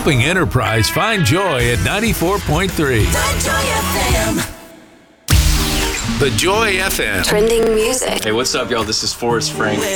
helping enterprise find joy at 94.3. The Joy FM. Trending music. Hey, what's up, y'all? This is Forrest Frank.